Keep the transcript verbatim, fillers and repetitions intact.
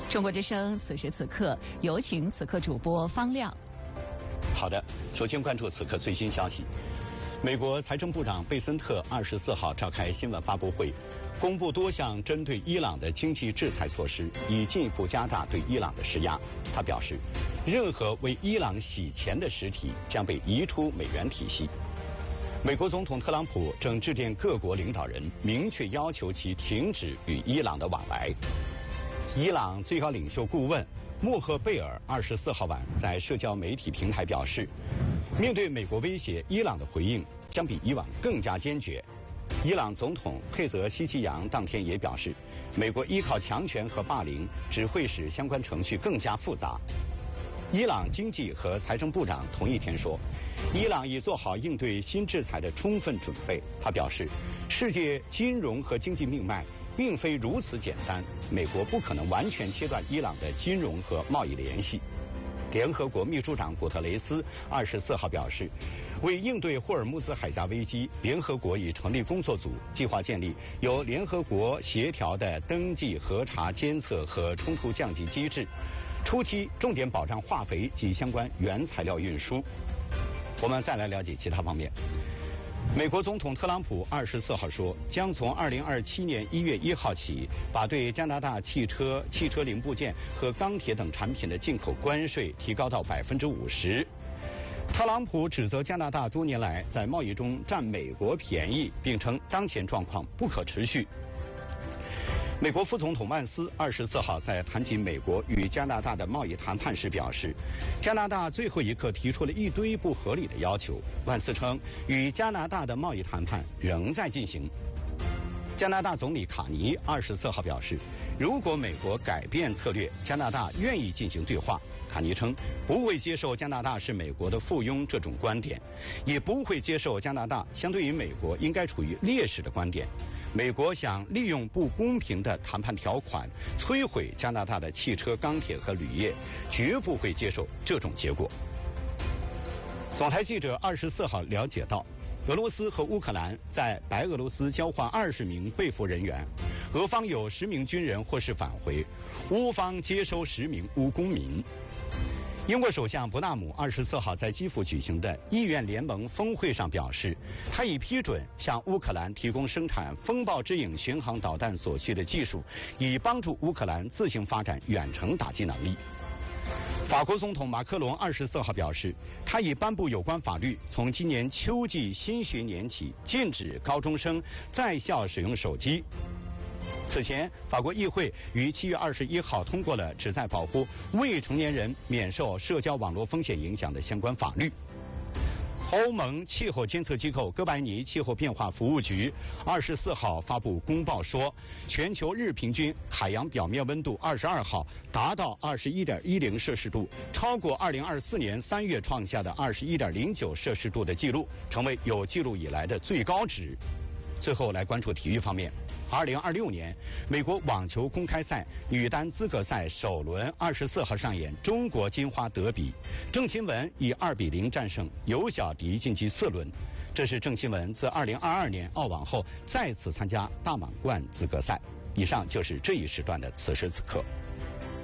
中国之声此时此刻，有请此刻主播方亮。 好的，首先关注此刻最新消息。美国财政部长贝森特二十四号召开新闻发布会，公布多项针对伊朗的经济制裁措施，以进一步加大对伊朗的施压。他表示，任何为伊朗洗钱的实体将被移出美元体系。美国总统特朗普正致电各国领导人，明确要求其停止与伊朗的往来。伊朗最高领袖顾问穆赫贝尔二十四号晚在社交媒体平台表示，面对美国威胁，伊朗的回应将比以往更加坚决。伊朗总统佩泽希奇扬当天也表示，美国依靠强权和霸凌只会使相关程序更加复杂。伊朗经济和财政部长同一天说，伊朗已做好应对新制裁的充分准备。他表示，世界金融和经济命脉并非如此简单，美国不可能完全切断伊朗的金融和贸易联系。联合国秘书长古特雷斯二十四号表示，为应对霍尔木兹海峡危机，联合国已成立工作组，计划建立由联合国协调的登记、核查、监测和冲突降级机制，初期重点保障化肥及相关原材料运输。我们再来了解其他方面。美国总统特朗普二十四号说，将从二零二七年一月一号起，把对加拿大汽车、汽车零部件和钢铁等产品的进口关税提高到百分之五十。特朗普指责加拿大多年来在贸易中占美国便宜，并称当前状况不可持续。美国副总统万斯二十四号在谈及美国与加拿大的贸易谈判时表示，加拿大最后一刻提出了一堆不合理的要求。万斯称，与加拿大的贸易谈判仍在进行。加拿大总理卡尼二十四号表示，如果美国改变策略，加拿大愿意进行对话。卡尼称，不会接受加拿大是美国的附庸这种观点，也不会接受加拿大相对于美国应该处于劣势的观点。美国想利用不公平的谈判条款摧毁加拿大的汽车、钢铁和铝业，绝不会接受这种结果。总台记者二十四号了解到，俄罗斯和乌克兰在白俄罗斯交换二十名被俘人员，俄方有十名军人获释返回，乌方接收十名乌公民。英国首相伯纳姆二十四号在基辅举行的议院联盟峰会上表示，他已批准向乌克兰提供生产风暴之影巡航导弹所需的技术，以帮助乌克兰自行发展远程打击能力。法国总统马克龙二十四号表示，他已颁布有关法律，从今年秋季新学年起禁止高中生在校使用手机。此前，法国议会于七月二十一号通过了旨在保护未成年人免受社交网络风险影响的相关法律。欧盟气候监测机构哥白尼气候变化服务局二十四号发布公报说，全球日平均海洋表面温度二十二号达到二十一点一零摄氏度，超过二零二四年三月创下的二十一点零九摄氏度的记录，成为有记录以来的最高值。最后来关注体育方面。二零二六年美国网球公开赛女单资格赛首轮二十四号上演中国金花德比，郑钦文以二比零战胜尤小迪晋级四轮。这是郑钦文自二零二二年澳网后再次参加大满贯资格赛。以上就是这一时段的此时此刻。